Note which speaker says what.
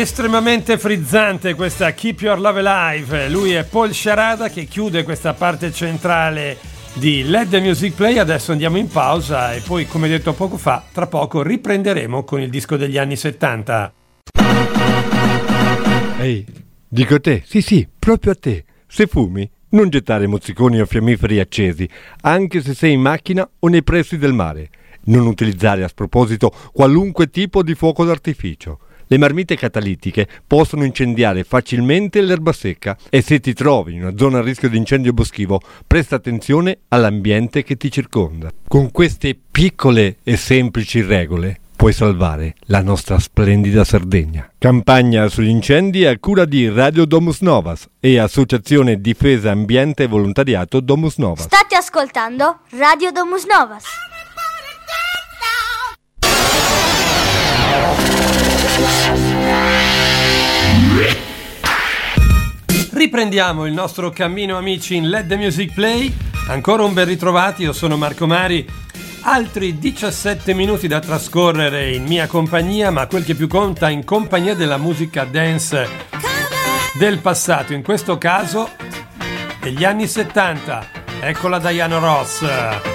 Speaker 1: Estremamente frizzante questa Keep Your Love Alive. Lui è Paul Sciarada che chiude questa parte centrale di Let the Music Play. Adesso andiamo in pausa e poi, come detto poco fa, tra poco riprenderemo con il disco degli anni 70.
Speaker 2: Ehi, dico a te, sì, proprio a te. Se fumi, non gettare mozziconi o fiammiferi accesi, anche se sei in macchina o nei pressi del mare. Non utilizzare a sproposito qualunque tipo di fuoco d'artificio. Le marmite catalitiche possono incendiare facilmente l'erba secca e se ti trovi in una zona a rischio di incendio boschivo, presta attenzione all'ambiente che ti circonda. Con queste piccole e semplici regole puoi salvare la nostra splendida Sardegna. Campagna sugli incendi a cura di Radio Domus Novas e Associazione Difesa Ambiente e Volontariato Domus Novas.
Speaker 3: State ascoltando Radio Domus Novas.
Speaker 1: Riprendiamo il nostro cammino, amici, in Let the Music Play. Ancora un ben ritrovati, io sono Marco Mari. Altri 17 minuti da trascorrere in mia compagnia, ma quel che più conta, in compagnia della musica dance del passato, in questo caso degli anni 70. Eccola Diana Ross.